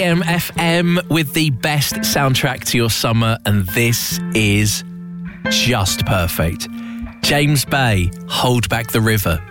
Jam FM with the best soundtrack to your summer, and this is just perfect. James Bay, Hold Back the River.